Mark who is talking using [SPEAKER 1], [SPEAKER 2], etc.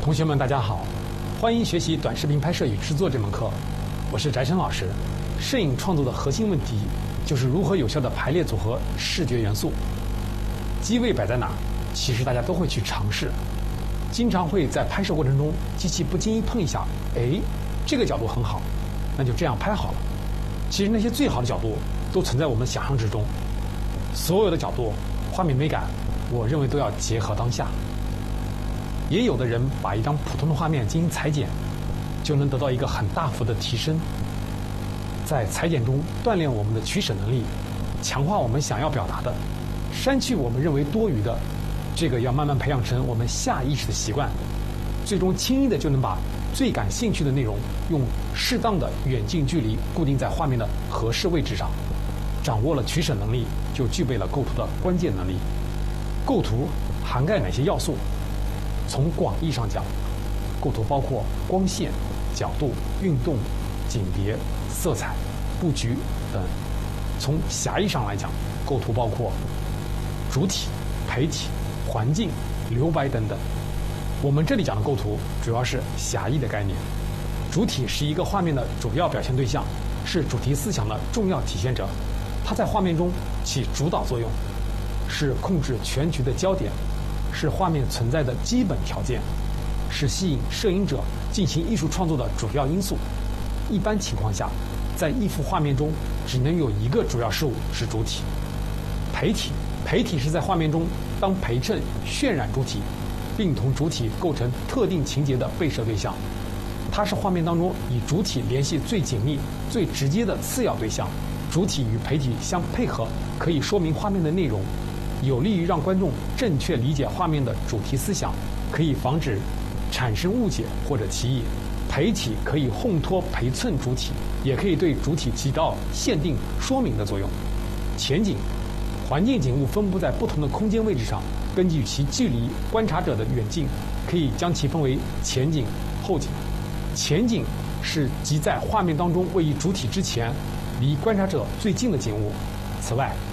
[SPEAKER 1] 同学们，大家好，欢迎学习短视频拍摄与制作这门课。我是翟晨老师。摄影创作的核心问题就是如何有效地排列组合视觉元素。机位摆在哪，其实大家都会去尝试，经常会在拍摄过程中，机器不经意碰一下，哎，这个角度很好，那就这样拍好了。其实那些最好的角度都存在我们想象之中。所有的角度、画面美感，我认为都要结合当下。也有的人把一张普通的画面进行裁剪，就能得到一个很大幅的提升。在裁剪中锻炼我们的取舍能力，强化我们想要表达的，删去我们认为多余的，这个要慢慢培养成我们下意识的习惯，最终轻易的就能把最感兴趣的内容用适当的远近距离固定在画面的合适位置上。掌握了取舍能力，就具备了构图的关键能力。构图涵盖哪些要素？从广义上讲，构图包括光线、角度、运动、景别、色彩、布局等。从狭义上来讲，构图包括主体、陪体、环境、留白等等。我们这里讲的构图主要是狭义的概念。主体是一个画面的主要表现对象，是主题思想的重要体现者，它在画面中起主导作用，是控制全局的焦点，是画面存在的基本条件，是吸引摄影者进行艺术创作的主要因素。一般情况下，在一幅画面中只能有一个主要事物是主体。陪体是在画面中当陪衬渲染主体，并同主体构成特定情节的被摄对象。它是画面当中与主体联系最紧密、最直接的次要对象。主体与陪体相配合，可以说明画面的内容，有利于让观众正确理解画面的主题思想，可以防止产生误解或者歧义。陪体可以烘托陪衬主体，也可以对主体起到限定说明的作用。前景、环境景物分布在不同的空间位置上，根据其距离观察者的远近，可以将其分为前景、后景。前景是即在画面当中位于主体之前，离观察者最近的景物。此外，